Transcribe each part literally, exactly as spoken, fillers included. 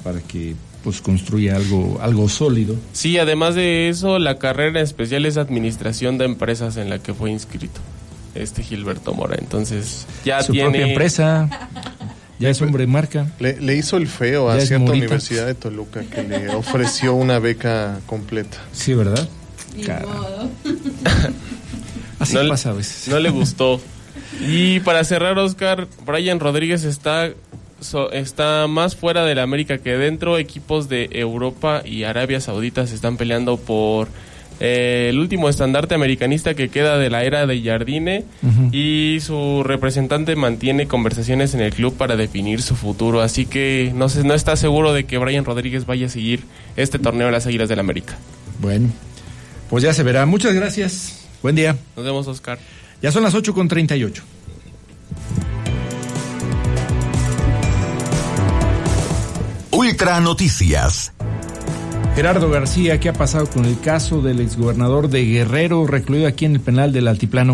para que pues construya algo algo sólido. Sí, además de eso, la carrera especial es administración de empresas en la que fue inscrito este Gilberto Mora. Entonces ya su tiene propia empresa, ya es hombre de marca. Le, le hizo el feo a Ya es cierta Morita. universidad de Toluca que le ofreció una beca completa. Sí, ¿verdad? Ni Cara. modo. Así No le- pasa a veces. no le gustó. Y para cerrar, Oscar, Brian Rodríguez está so- está más fuera de la América que dentro. Equipos de Europa y Arabia Saudita se están peleando por eh, el último estandarte americanista que queda de la era de Jardine. Ujú. Y su representante mantiene conversaciones en el club para definir su futuro, así que no se, no está seguro de que Brian Rodríguez vaya a seguir este torneo de las Águilas del la América. Bueno, pues ya se verá. Muchas gracias. Buen día. Nos vemos, Oscar. Ya son las ocho con treinta y ocho. Ultra Noticias. Gerardo García, ¿qué ha pasado con el caso del exgobernador de Guerrero recluido aquí en el penal del Altiplano?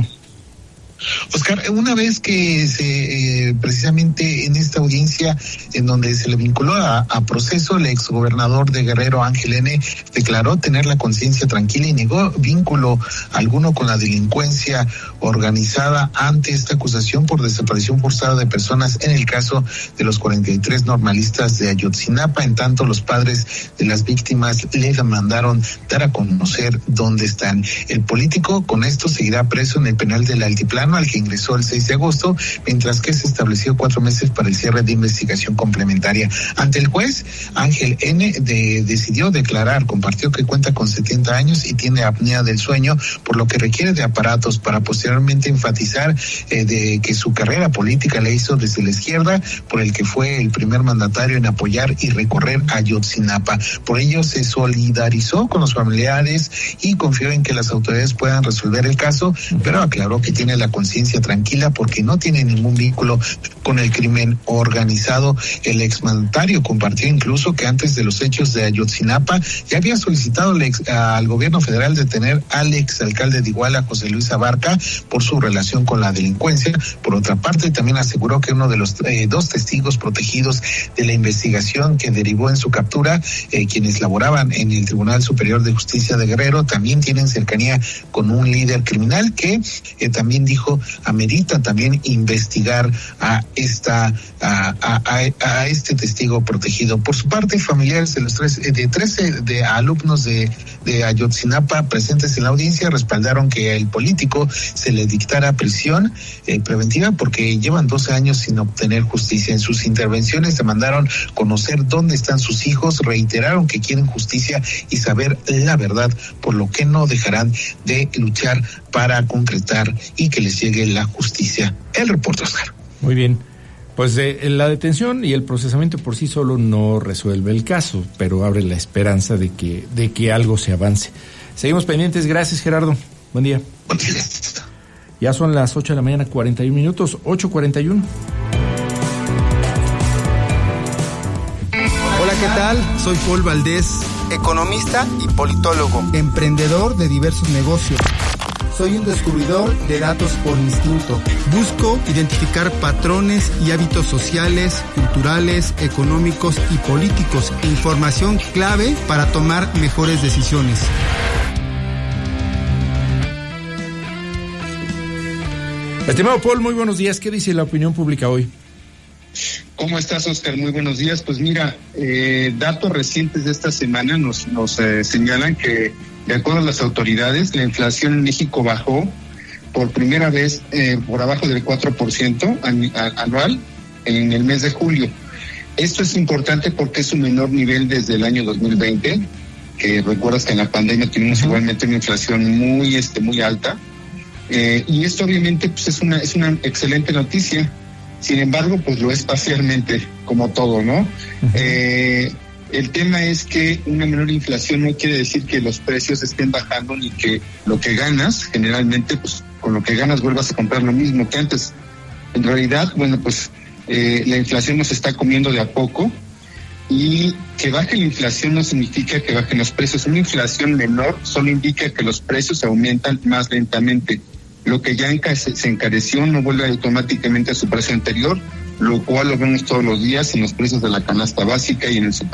Oscar, una vez que se, eh, precisamente en esta audiencia en donde se le vinculó a, a proceso, el exgobernador de Guerrero, Ángel N., declaró tener la conciencia tranquila y negó vínculo alguno con la delincuencia organizada ante esta acusación por desaparición forzada de personas en el caso de los cuarenta y tres normalistas de Ayotzinapa. En tanto, los padres de las víctimas le demandaron dar a conocer dónde están. El político con esto seguirá preso en el penal del Altiplano, al que ingresó el seis de agosto, mientras que se estableció cuatro meses para el cierre de investigación complementaria. Ante el juez, Ángel N. De, decidió declarar, compartió que cuenta con setenta años y tiene apnea del sueño, por lo que requiere de aparatos, para posteriormente enfatizar eh, de que su carrera política la hizo desde la izquierda, por el que fue el primer mandatario en apoyar y recorrer Ayotzinapa. Por ello se solidarizó con los familiares y confió en que las autoridades puedan resolver el caso, pero aclaró que tiene la conciencia tranquila porque no tiene ningún vínculo con el crimen organizado. El exmandatario compartió incluso que antes de los hechos de Ayotzinapa ya había solicitado al, ex, al gobierno federal detener al exalcalde de Iguala, José Luis Abarca, por su relación con la delincuencia. Por otra parte, también aseguró que uno de los eh, dos testigos protegidos de la investigación que derivó en su captura, eh, quienes laboraban en el Tribunal Superior de Justicia de Guerrero, también tienen cercanía con un líder criminal que eh, también dijo amerita también investigar a esta a, a, a, a este testigo protegido. Por su parte, familiares de los tres de trece de alumnos de, de Ayotzinapa presentes en la audiencia respaldaron que el político se le dictara prisión eh, preventiva porque llevan doce años sin obtener justicia. En sus intervenciones demandaron conocer dónde están sus hijos, reiteraron que quieren justicia y saber la verdad, por lo que no dejarán de luchar para concretar y que les llegue la justicia. El reporte, Oscar. Muy bien. Pues eh, la detención y el procesamiento por sí solo no resuelve el caso, pero abre la esperanza de que, de que algo se avance. Seguimos pendientes. Gracias, Gerardo. Buen día. Buen día. Ya son las ocho de la mañana, cuarenta y un minutos, ocho cuarenta y uno. Hola, ¿qué tal? Soy Paul Valdés, economista y politólogo, emprendedor de diversos negocios. Soy un descubridor de datos por instinto. Busco identificar patrones y hábitos sociales, culturales, económicos y políticos. Información clave para tomar mejores decisiones. Estimado Paul, muy buenos días. ¿Qué dice la opinión pública hoy? ¿Cómo estás, Oscar? Muy buenos días. Pues mira, eh, datos recientes de esta semana nos, nos eh, señalan que, de acuerdo a las autoridades, la inflación en México bajó por primera vez eh, por abajo del cuatro por ciento anual en el mes de julio. Esto es importante porque es un menor nivel desde el año dos mil veinte, que recuerdas que en la pandemia tuvimos uh-huh. igualmente una inflación muy, este, muy alta. Eh, y esto obviamente pues, es una, es una excelente noticia. Sin embargo, pues lo es parcialmente, como todo, ¿no? Uh-huh. Eh, el tema es que una menor inflación no quiere decir que los precios estén bajando ni que lo que ganas, generalmente, pues con lo que ganas vuelvas a comprar lo mismo que antes. En realidad, bueno, pues eh, la inflación nos está comiendo de a poco y que baje la inflación no significa que bajen los precios. Una inflación menor solo indica que los precios aumentan más lentamente. Lo que ya se encareció no vuelve automáticamente a su precio anterior, lo cual lo vemos todos los días en los precios de la canasta básica y en el